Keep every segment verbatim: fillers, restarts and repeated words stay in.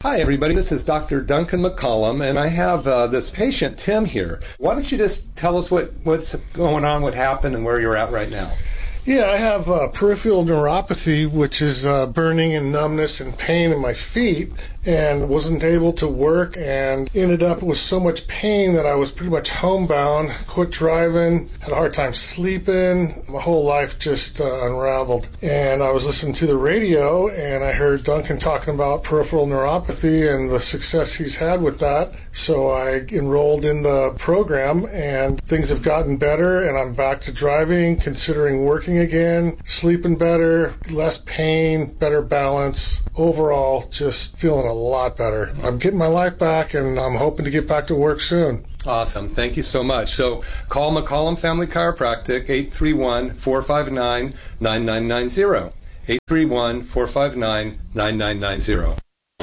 Hi, everybody. This is Doctor Duncan McCollum, and I have uh, this patient, Tim, here. Why don't you just tell us what, what's going on, what happened, and where you're at right now? Yeah, I have uh, peripheral neuropathy, which is uh, burning and numbness and pain in my feet, and wasn't able to work and ended up with so much pain that I was pretty much homebound, quit driving, had a hard time sleeping. My whole life just uh, unraveled. And I was listening to the radio, and I heard Duncan talking about peripheral neuropathy and the success he's had with that. So I enrolled in the program, and things have gotten better, and I'm back to driving, considering working again, sleeping better, less pain, better balance. Overall, just feeling a lot better. I'm getting my life back, and I'm hoping to get back to work soon. Awesome. Thank you so much. So call McCollum Family Chiropractic, eight three one, four five nine, nine nine nine zero. eight three one, four five nine, nine nine nine zero.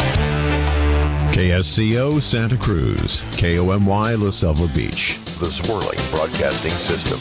K S C O Santa Cruz, K O M Y La Selva Beach, the Swirling Broadcasting System.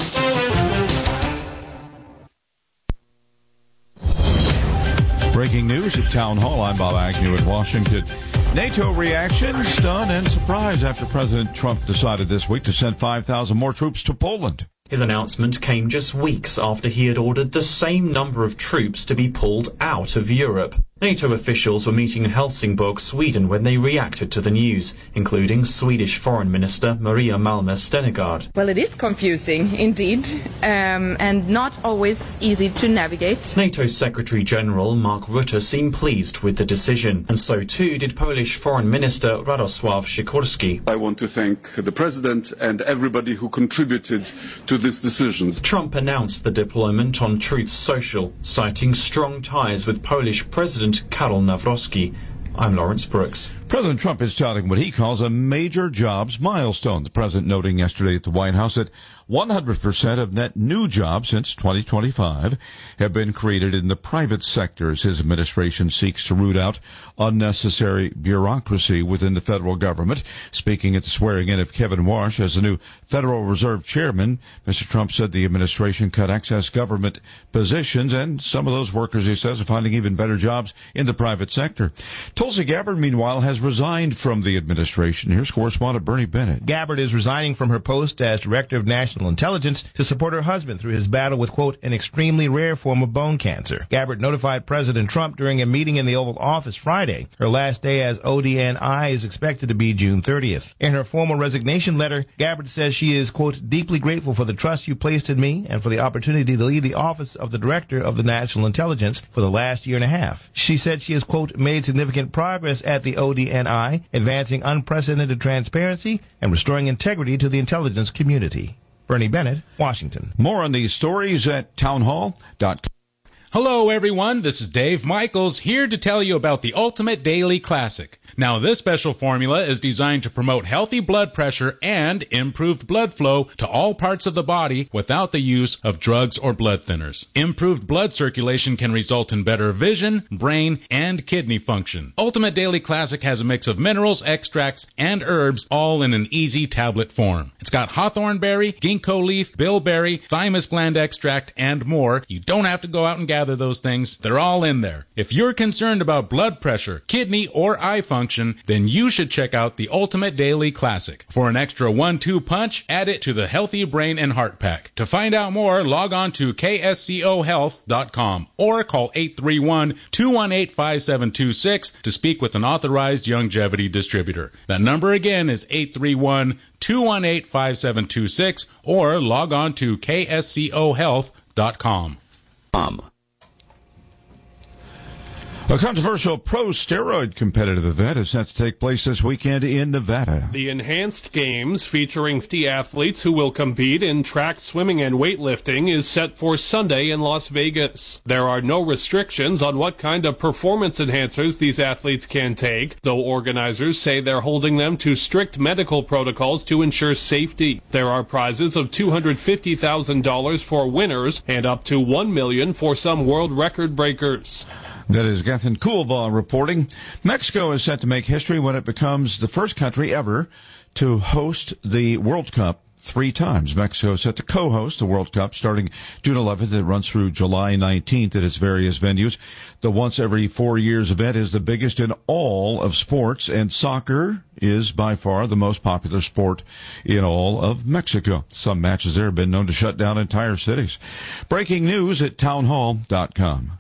Breaking news at Town Hall. I'm Bob Agnew in Washington. NATO reaction, stun and surprise after President Trump decided this week to send five thousand more troops to Poland. His announcement came just weeks after he had ordered the same number of troops to be pulled out of Europe. NATO officials were meeting in Helsingborg, Sweden, when they reacted to the news, including Swedish Foreign Minister Maria Malmer Stenergard. Well, it is confusing, indeed, um, and not always easy to navigate. NATO Secretary General Mark Rutte seemed pleased with the decision, and so too did Polish Foreign Minister Radosław Sikorski. I want to thank the President and everybody who contributed to this decision. Trump announced the deployment on Truth Social, citing strong ties with Polish President Karol Nawrocki. I'm Lawrence Brooks. President Trump is touting what he calls a major jobs milestone. The president noting yesterday at the White House that one hundred percent of net new jobs since twenty twenty-five have been created in the private sector as his administration seeks to root out unnecessary bureaucracy within the federal government. Speaking at the swearing-in of Kevin Warsh as the new Federal Reserve Chairman, Mister Trump said the administration cut excess government positions, and some of those workers, he says, are finding even better jobs in the private sector. Tulsi Gabbard, meanwhile, has resigned from the administration. Here's correspondent Bernie Bennett. Gabbard is resigning from her post as Director of National Intelligence to support her husband through his battle with, quote, an extremely rare form of bone cancer. Gabbard notified President Trump during a meeting in the Oval Office Friday. Her last day as O D N I is expected to be June thirtieth. In her formal resignation letter, Gabbard says she is, quote, deeply grateful for the trust you placed in me and for the opportunity to lead the office of the Director of the National Intelligence for the last year and a half. She said she has, quote, made significant progress at the O D N I, advancing unprecedented transparency and restoring integrity to the intelligence community. Bernie Bennett, Washington. More on these stories at townhall dot com. Hello, everyone. This is Dave Michaels here to tell you about the Ultimate Daily Classic. Now, this special formula is designed to promote healthy blood pressure and improved blood flow to all parts of the body without the use of drugs or blood thinners. Improved blood circulation can result in better vision, brain, and kidney function. Ultimate Daily Classic has a mix of minerals, extracts, and herbs, all in an easy tablet form. It's got hawthorn berry, ginkgo leaf, bilberry, thymus gland extract, and more. You don't have to go out and gather those things. They're all in there. If you're concerned about blood pressure, kidney, or eye function, then you should check out the Ultimate Daily Classic. For an extra one two punch, add it to the Healthy Brain and Heart Pack. To find out more, log on to K S C O health dot com or call eight three one, two one eight, five seven two six to speak with an authorized longevity distributor. That number again is eight three one, two one eight, five seven two six or log on to K S C O health dot com. Um. A controversial pro-steroid competitive event is set to take place this weekend in Nevada. The Enhanced Games, featuring fifty athletes who will compete in track, swimming, and weightlifting, is set for Sunday in Las Vegas. There are no restrictions on what kind of performance enhancers these athletes can take, though organizers say they're holding them to strict medical protocols to ensure safety. There are prizes of two hundred fifty thousand dollars for winners and up to one million dollars for some world record breakers. That is Gethin Coolbaugh reporting. Mexico is set to make history when it becomes the first country ever to host the World Cup three times. Mexico is set to co-host the World Cup starting June eleventh. It runs through July nineteenth at its various venues. The once every four years event is the biggest in all of sports, and soccer is by far the most popular sport in all of Mexico. Some matches there have been known to shut down entire cities. Breaking news at townhall dot com.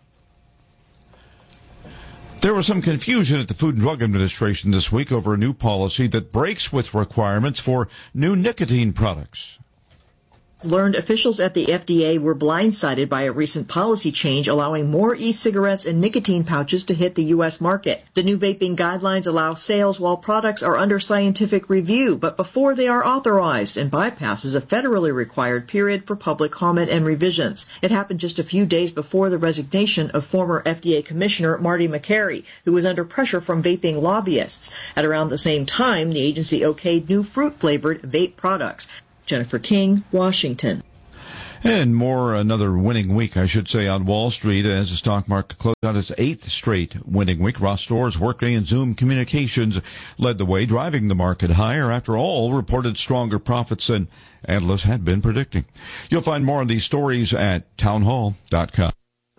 There was some confusion at the Food and Drug Administration this week over a new policy that breaks with requirements for new nicotine products. Learned officials at the F D A were blindsided by a recent policy change allowing more e-cigarettes and nicotine pouches to hit the U S market. The new vaping guidelines allow sales while products are under scientific review, but before they are authorized, and bypasses a federally required period for public comment and revisions. It happened just a few days before the resignation of former F D A Commissioner Marty Makary, who was under pressure from vaping lobbyists. At around the same time, the agency okayed new fruit-flavored vape products. Jennifer King, Washington. And more, another winning week, I should say, on Wall Street as the stock market closed out its eighth straight winning week. Ross Stores, Workday, and Zoom Communications led the way, driving the market higher. After all, reported stronger profits than analysts had been predicting. You'll find more on these stories at townhall dot com.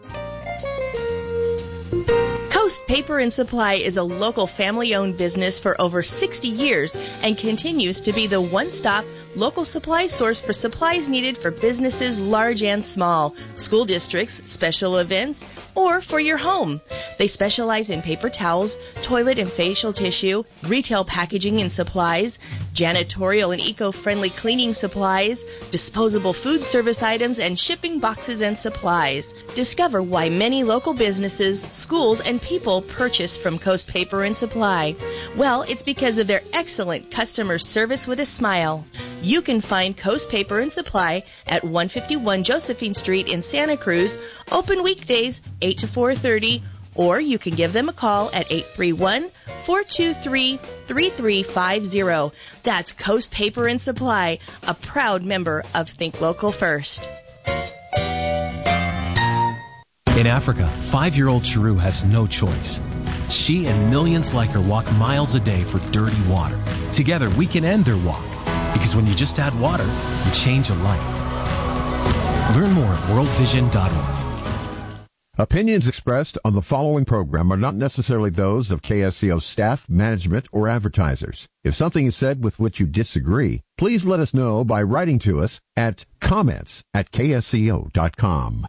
Coast Paper and Supply is a local family-owned business for over sixty years and continues to be the one-stop local supply source for supplies needed for businesses large and small, school districts, special events, or for your home. They specialize in paper towels, toilet and facial tissue, retail packaging and supplies, janitorial and eco-friendly cleaning supplies, disposable food service items, and shipping boxes and supplies. Discover why many local businesses, schools, and people purchase from Coast Paper and Supply. Well, it's because of their excellent customer service with a smile. You can find Coast Paper and Supply at one fifty-one Josephine Street in Santa Cruz, open weekdays eight to four thirty, or you can give them a call at eight three one, four two three, three three five zero. That's Coast Paper and Supply, a proud member of Think Local First. In Africa, five-year-old Chiru has no choice. She and millions like her walk miles a day for dirty water. Together, we can end their walk. Because when you just add water, you change a life. Learn more at world vision dot org. Opinions expressed on the following program are not necessarily those of K S C O staff, management, or advertisers. If something is said with which you disagree, please let us know by writing to us at comments at K S C O dot com.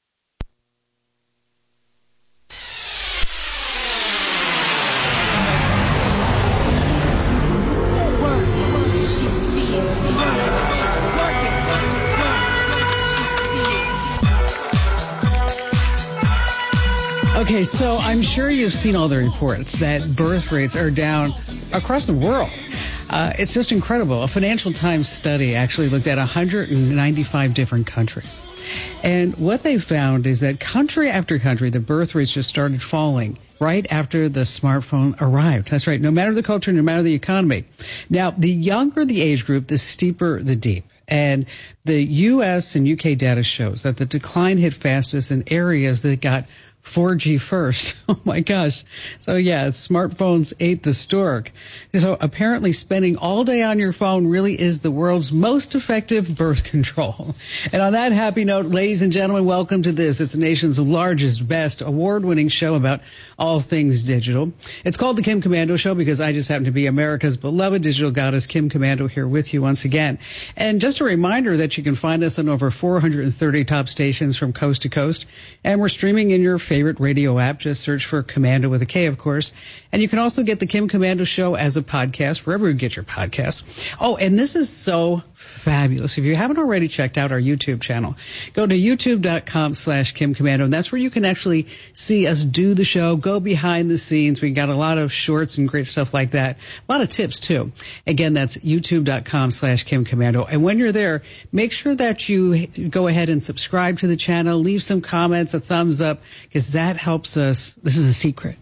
Okay, so I'm sure you've seen all the reports that birth rates are down across the world. Uh, it's just incredible. A Financial Times study actually looked at one hundred ninety-five different countries. And what they found is that country after country, the birth rates just started falling right after the smartphone arrived. That's right. No matter the culture, no matter the economy. Now, the younger the age group, the steeper the deep. And the U S and U K data shows that the decline hit fastest in areas that got four G first. Oh my gosh. So yeah, smartphones ate the stork. So apparently spending all day on your phone really is the world's most effective birth control. And on that happy note, ladies and gentlemen, welcome to this. It's the nation's largest, best, award-winning show about all things digital. It's called the Kim Komando Show because I just happen to be America's beloved digital goddess, Kim Komando, here with you once again. And just a reminder that you can find us on over four hundred thirty top stations from coast to coast. And we're streaming in your favorite radio app. Just search for Komando with a K, of course. And you can also get the Kim Komando Show as a podcast, wherever you get your podcasts. Oh, and this is so fabulous. If you haven't already checked out our YouTube channel, go to youtube.com slash Kim Komando, and that's where you can actually see us do the show, go behind the scenes. We got a lot of shorts and great stuff like that. A lot of tips, too. Again, that's youtube.com slash Kim Komando. And when you're there, make sure that you go ahead and subscribe to the channel, leave some comments, a thumbs up, because that helps us. This is a secret.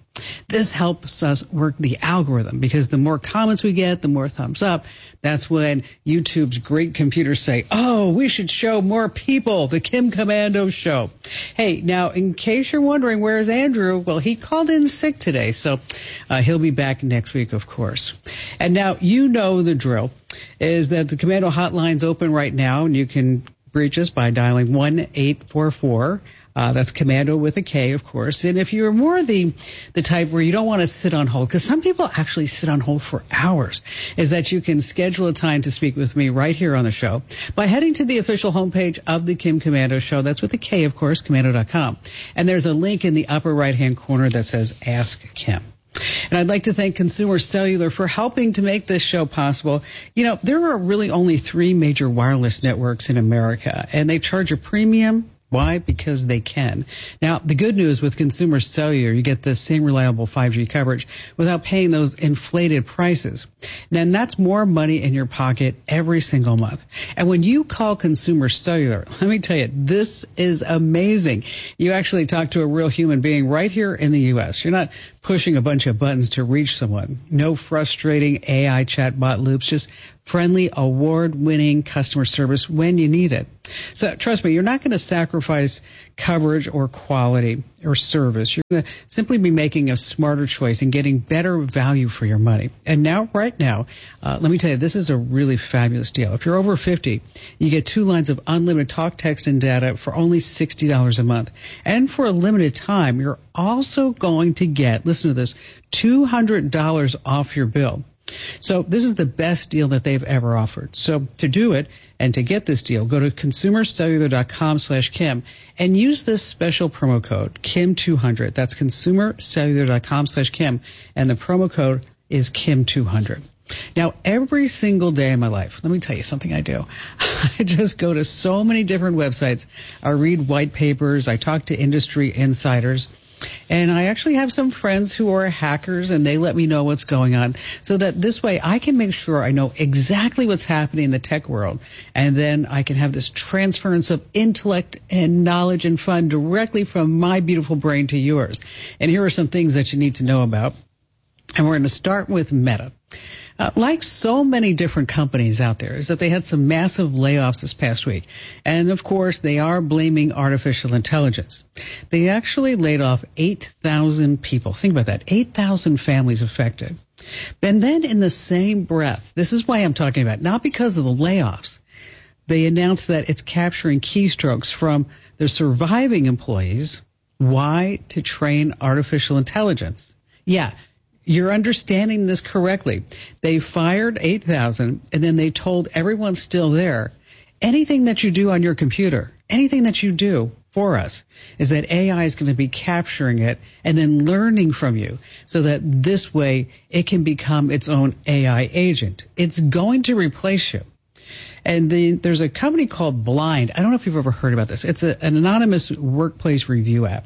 This helps us work the algorithm because the more comments we get, the more thumbs up. That's when YouTube's great computers say, oh, we should show more people the Kim Komando show. Hey, now, in case you're wondering, where's Andrew? Well, he called in sick today, so uh, he'll be back next week, of course. And now, you know the drill, is that the Komando hotline's open right now, and you can reach us by dialing one eight four four. Uh, that's Komando with a K, of course. And if you're more the the type where you don't want to sit on hold, because some people actually sit on hold for hours, is that you can schedule a time to speak with me right here on the show by heading to the official homepage of the Kim Komando Show. That's with a K, of course, komando dot com. And there's a link in the upper right-hand corner that says Ask Kim. And I'd like to thank Consumer Cellular for helping to make this show possible. You know, there are really only three major wireless networks in America, and they charge a premium. Why? Because they can. Now, the good news with Consumer Cellular, you get the same reliable five G coverage without paying those inflated prices. And that's more money in your pocket every single month. And when you call Consumer Cellular, let me tell you, this is amazing. You actually talk to a real human being right here in the U S. You're not pushing a bunch of buttons to reach someone. No frustrating A I chatbot loops, just friendly, award-winning customer service when you need it. So trust me, you're not going to sacrifice coverage or quality or service. You're going to simply be making a smarter choice and getting better value for your money. And now, right now, uh, let me tell you, this is a really fabulous deal. If you're over fifty, you get two lines of unlimited talk, text, and data for only sixty dollars a month. And for a limited time, you're also going to get, listen to this, two hundred dollars off your bill. So this is the best deal that they've ever offered. So to do it and to get this deal, go to consumer cellular dot com slash Kim and use this special promo code, Kim two hundred. That's consumer cellular dot com slash Kim, and the promo code is Kim two hundred. Now, every single day of my life, let me tell you something I do. I just go to so many different websites. I read white papers. I talk to industry insiders. And I actually have some friends who are hackers, and they let me know what's going on so that this way I can make sure I know exactly what's happening in the tech world. And then I can have this transference of intellect and knowledge and fun directly from my beautiful brain to yours. And here are some things that you need to know about. And we're going to start with Meta. Uh, like so many different companies out there, is that they had some massive layoffs this past week. And, of course, they are blaming artificial intelligence. They actually laid off eight thousand people. Think about that. eight thousand families affected. And then in the same breath, this is why I'm talking about, not because of the layoffs, they announced that it's capturing keystrokes from the surviving employees. Why? To train artificial intelligence. Yeah. You're understanding this correctly. They fired eight thousand, and then they told everyone still there, anything that you do on your computer, anything that you do for us, is that A I is going to be capturing it and then learning from you so that this way it can become its own A I agent. It's going to replace you. And the, there's a company called Blind. I don't know if you've ever heard about this. It's a, an anonymous workplace review app.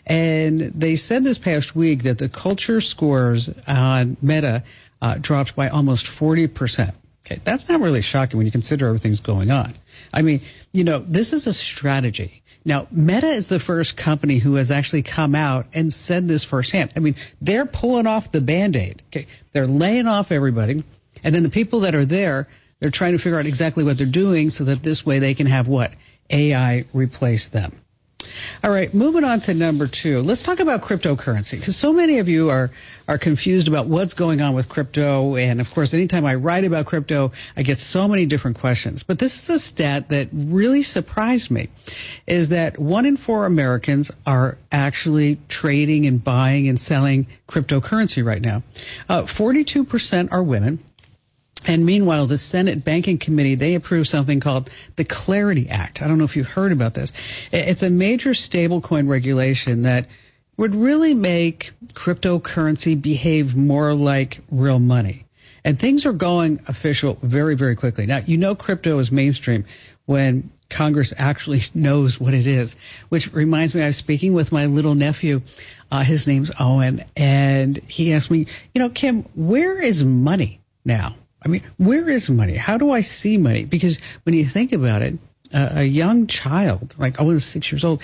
And they said this past week that the culture scores on Meta uh, dropped by almost forty percent. Okay, that's not really shocking when you consider everything's going on. I mean, you know, this is a strategy. Now, Meta is the first company who has actually come out and said this firsthand. I mean, they're pulling off the Band-Aid. Okay, they're laying off everybody. And then the people that are there, they're trying to figure out exactly what they're doing so that this way they can have what? A I replace them. All right, moving on to number two. Let's talk about cryptocurrency, because so many of you are, are confused about what's going on with crypto. And, of course, anytime I write about crypto, I get so many different questions. But this is a stat that really surprised me, is that one in four Americans are actually trading and buying and selling cryptocurrency right now. Uh, forty-two percent are women. And meanwhile, the Senate Banking Committee, they approved something called the Clarity Act. I don't know if you've heard about this. It's a major stablecoin regulation that would really make cryptocurrency behave more like real money. And things are going official very, very quickly. Now, you know crypto is mainstream when Congress actually knows what it is, which reminds me, I was speaking with my little nephew. Uh, his name's Owen, and he asked me, you know, Kim, where is money now? I mean, where is money? How do I see money? Because when you think about it, uh, a young child, like Owen's six years old,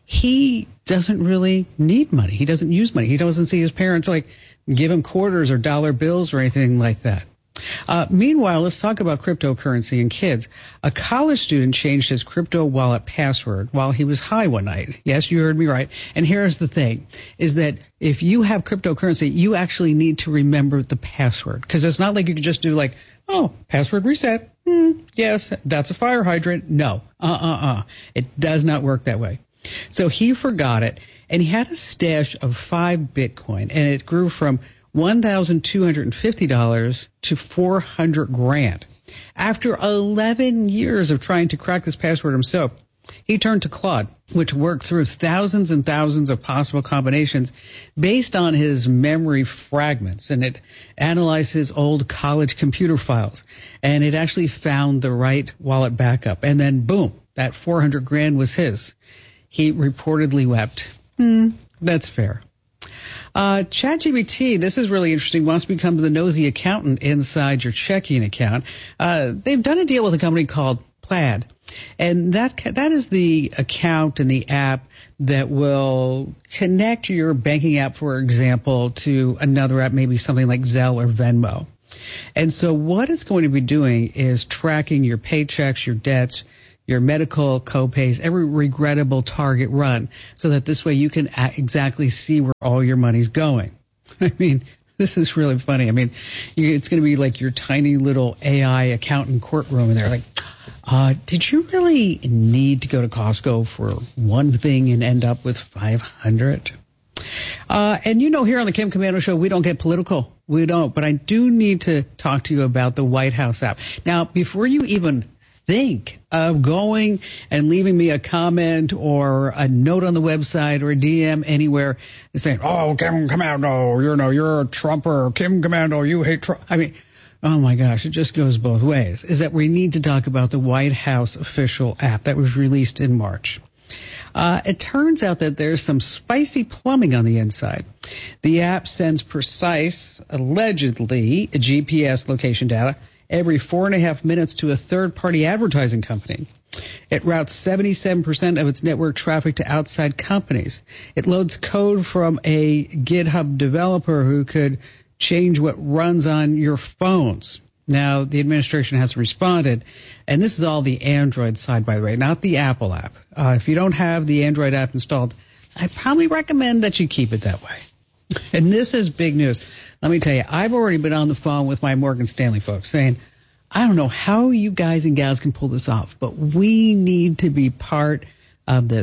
he doesn't really need money. He doesn't use money. He doesn't see his parents like give him quarters or dollar bills or anything like that. Uh, meanwhile, let's talk about cryptocurrency and kids. A college student changed his crypto wallet password while he was high one night. Yes, you heard me right. And here's the thing, is that if you have cryptocurrency, you actually need to remember the password. Because it's not like you can just do like, oh, password reset. Hmm, yes, that's a fire hydrant. No, uh-uh-uh. It does not work that way. So he forgot it, and he had a stash of five Bitcoin, and it grew from one thousand two hundred fifty dollars to four hundred grand. After eleven years of trying to crack this password himself, he turned to Claude, which worked through thousands and thousands of possible combinations based on his memory fragments, and it analyzed his old college computer files, and it actually found the right wallet backup, and then boom, that four hundred grand was his. He reportedly wept. Hmm, that's fair. Uh, ChatGPT, this is really interesting, wants to become the nosy accountant inside your checking account. Uh, they've done a deal with a company called Plaid, and that that is the account and the app that will connect your banking app, for example, to another app, maybe something like Zelle or Venmo. And so what it's going to be doing is tracking your paychecks, your debts, your medical copays, every regrettable Target run, so that this way you can exactly see where all your money's going. I mean, this is really funny. I mean, you, it's going to be like your tiny little A I accountant courtroom, and they're like, uh, did you really need to go to Costco for one thing and end up with five hundred? Uh, and you know, here on the Kim Komando Show, we don't get political. We don't. But I do need to talk to you about the White House app. Now, before you even think of going and leaving me a comment or a note on the website or a D M anywhere and saying, oh, Kim Komando, you know, you're a Trumper, Kim Komando, you hate Trump. I mean, oh my gosh, it just goes both ways. Is that we need to talk about the White House official app that was released in March. Uh, it turns out that there's some spicy plumbing on the inside. The app sends precise, allegedly, G P S location data every four and a half minutes to a third-party advertising company. It routes seventy-seven percent of its network traffic to outside companies. It loads code from a GitHub developer who could change what runs on your phones. Now, the administration has responded, and this is all the Android side, by the way, not the Apple app. Uh, if you don't have the Android app installed, I probably recommend that you keep it that way. And this is big news. Let me tell you, I've already been on the phone with my Morgan Stanley folks saying, I don't know how you guys and gals can pull this off, but we need to be part of the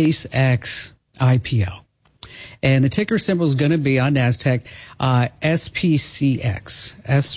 SpaceX I P O. And the ticker symbol is going to be on NASDAQ, uh, S P C X. S-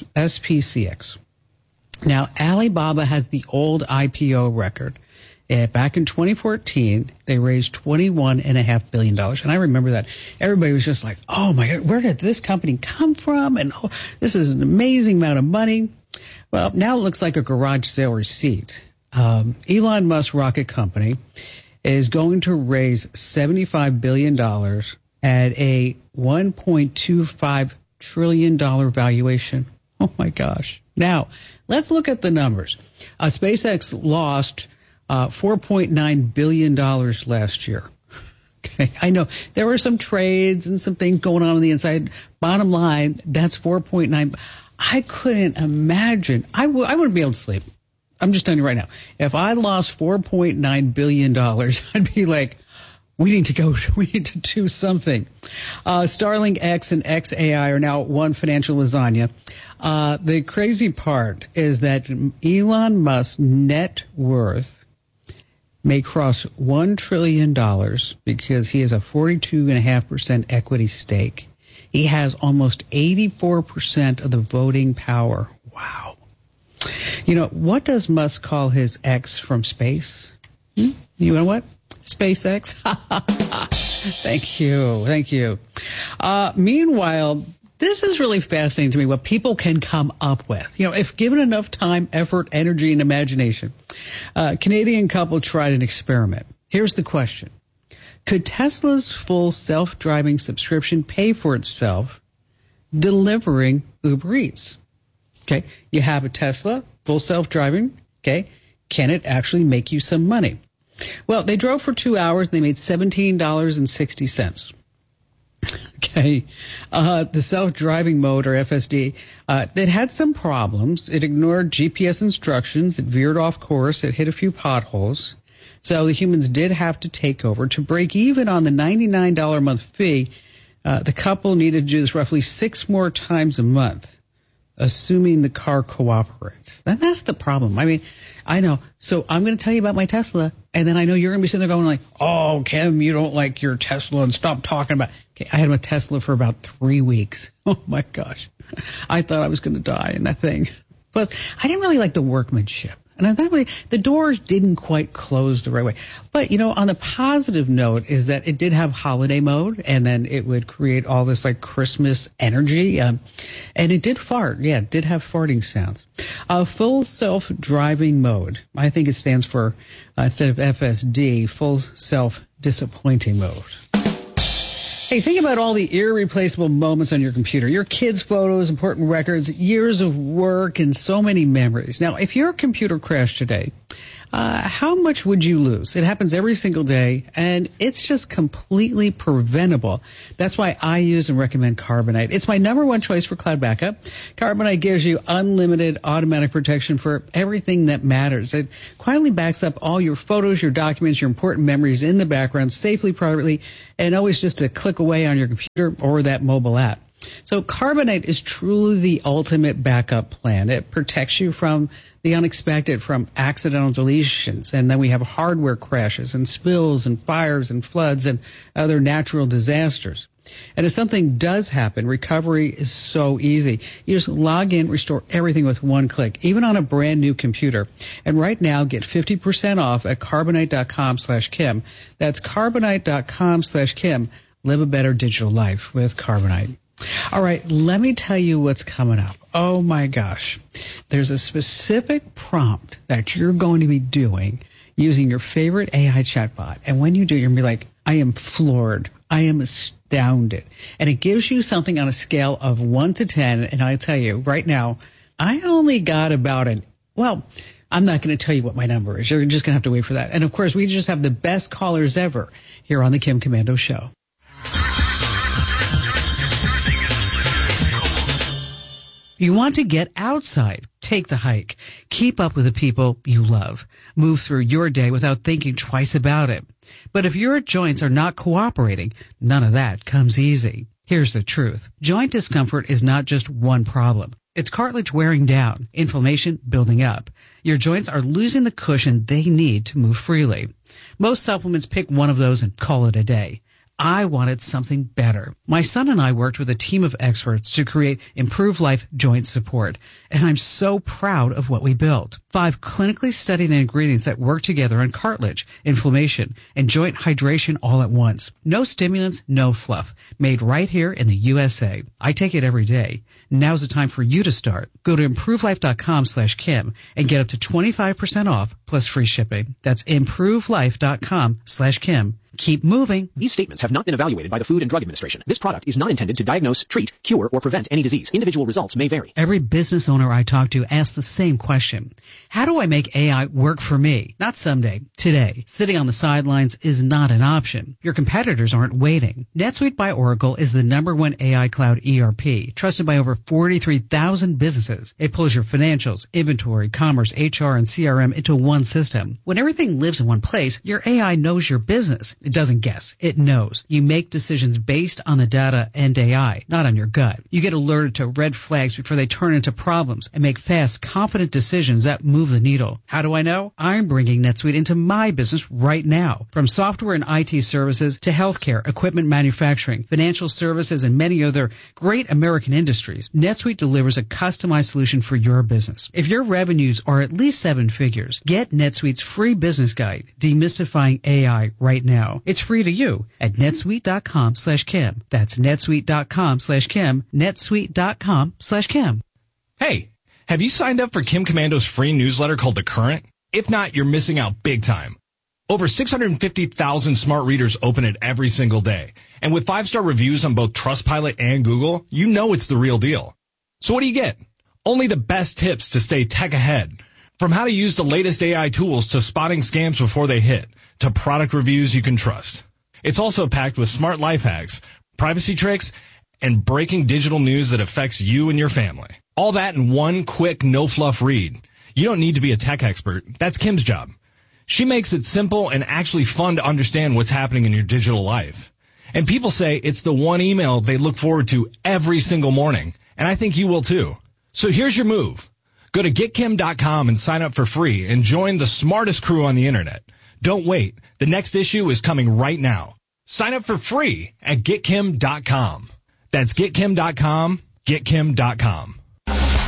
SPCX. Now, Alibaba has the old I P O record. Uh, back in twenty fourteen, they raised twenty-one point five billion dollars. And I remember that. Everybody was just like, oh, my God, where did this company come from? And oh, this is an amazing amount of money. Well, now it looks like a garage sale receipt. Um, Elon Musk Rocket Company is going to raise seventy-five billion dollars at a one point two five trillion dollars valuation. Oh, my gosh. Now, let's look at the numbers. Uh, SpaceX lost Uh, four point nine billion dollars last year. Okay, I know there were some trades and some things going on on the inside. Bottom line, that's four point nine. I couldn't imagine. I, w- I wouldn't be able to sleep. I'm just telling you right now. If I lost four point nine billion dollars, I'd be like, we need to go, we need to do something. Uh, Starlink X and X A I are now one financial lasagna. Uh, the crazy part is that Elon Musk's net worth may cross one trillion dollars because he has a forty-two point five percent equity stake. He has almost eighty-four percent of the voting power. Wow. You know, what does Musk call his X from space? Hmm? You know what? SpaceX. Thank you. Thank you. Uh, meanwhile, this is really fascinating to me, what people can come up with. You know, if given enough time, effort, energy, and imagination. A Canadian couple tried an experiment. Here's the question. Could Tesla's full self-driving subscription pay for itself delivering Uber Eats? Okay, you have a Tesla, full self-driving, okay? Can it actually make you some money? Well, they drove for two hours and they made seventeen dollars and sixty cents. Okay. Uh, the self-driving mode, or F S D, uh, it had some problems. It ignored G P S instructions. It veered off course. It hit a few potholes. So the humans did have to take over. To break even on the ninety-nine dollars a month fee, uh, the couple needed to do this roughly six more times a month, assuming the car cooperates. And that's the problem. I mean, I know. So I'm going to tell you about my Tesla, and then I know you're going to be sitting there going like, oh, Kim, you don't like your Tesla, and stop talking about. Okay, I had my Tesla for about three weeks. Oh, my gosh. I thought I was going to die in that thing. Plus, I didn't really like the workmanship. And I thought really, the doors didn't quite close the right way. But, you know, on the positive note is that it did have holiday mode, and then it would create all this, like, Christmas energy. Um, and it did fart. Yeah, it did have farting sounds. Uh, full self-driving mode. I think it stands for, uh, instead of F S D, full self-disappointing mode. Hey, think about all the irreplaceable moments on your computer. Your kids' photos, important records, years of work, and so many memories. Now, if your computer crashed today, uh, how much would you lose? It happens every single day, and it's just completely preventable. That's why I use and recommend Carbonite. It's my number one choice for cloud backup. Carbonite gives you unlimited automatic protection for everything that matters. It quietly backs up all your photos, your documents, your important memories in the background, safely, privately, and always just a click away on your computer or that mobile app. So Carbonite is truly the ultimate backup plan. It protects you from the unexpected, from accidental deletions, and then we have hardware crashes and spills and fires and floods and other natural disasters. And if something does happen, recovery is so easy. You just log in, restore everything with one click, even on a brand new computer. And right now, get fifty percent off at carbonite.com slash Kim. That's carbonite.com slash Kim. Live a better digital life with Carbonite. All right, let me tell you what's coming up. Oh, my gosh. There's a specific prompt that you're going to be doing using your favorite A I chatbot. And when you do, you're going to be like, I am floored. I am astounded. And it gives you something on a scale of one to ten. And I tell you, right now, I only got about an, well, I'm not going to tell you what my number is. You're just going to have to wait for that. And, of course, we just have the best callers ever here on the Kim Komando Show. You want to get outside. Take the hike. Keep up with the people you love. Move through your day without thinking twice about it. But if your joints are not cooperating, none of that comes easy. Here's the truth. Joint discomfort is not just one problem. It's cartilage wearing down, inflammation building up. Your joints are losing the cushion they need to move freely. Most supplements pick one of those and call it a day. I wanted something better. My son and I worked with a team of experts to create Improve Life Joint Support, and I'm so proud of what we built. Five clinically studied ingredients that work together on cartilage, inflammation, and joint hydration all at once. No stimulants, no fluff. Made right here in the U S A. I take it every day. Now's the time for you to start. Go to improvelife.com slash Kim and get up to twenty-five percent off plus free shipping. That's improvelife.com slash Kim. Keep moving. These statements have not been evaluated by the Food and Drug Administration. This product is not intended to diagnose, treat, cure, or prevent any disease. Individual results may vary. Every business owner I talk to asks the same question. How do I make A I work for me? Not someday, today. Sitting on the sidelines is not an option. Your competitors aren't waiting. NetSuite by Oracle is the number one A I cloud E R P, trusted by over forty-three thousand businesses. It pulls your financials, inventory, commerce, H R, and C R M into one system. When everything lives in one place, your A I knows your business. It doesn't guess. It knows. You make decisions based on the data and A I, not on your gut. You get alerted to red flags before they turn into problems and make fast, confident decisions that move the needle. How do I know? I'm bringing NetSuite into my business right now. From software and I T services to healthcare, equipment manufacturing, financial services, and many other great American industries, NetSuite delivers a customized solution for your business. If your revenues are at least seven figures, get NetSuite's free business guide, Demystifying A I, right now. It's free to you at netsuite.com slash Kim. That's netsuite.com slash Kim. netsuite.com slash Kim. Hey, have you signed up for Kim Komando's free newsletter called The Current? If not, you're missing out big time. Over six hundred fifty thousand smart readers open it every single day. And with five-star reviews on both Trustpilot and Google, you know it's the real deal. So what do you get? Only the best tips to stay tech ahead. From how to use the latest A I tools to spotting scams before they hit, to product reviews you can trust. It's also packed with smart life hacks, privacy tricks, and breaking digital news that affects you and your family. All that in one quick, no-fluff read. You don't need to be a tech expert. That's Kim's job. She makes it simple and actually fun to understand what's happening in your digital life. And people say it's the one email they look forward to every single morning. And I think you will too. So here's your move. Go to get kim dot com and sign up for free and join the smartest crew on the internet. Don't wait. The next issue is coming right now. Sign up for free at get kim dot com. That's get kim dot com, get kim dot com.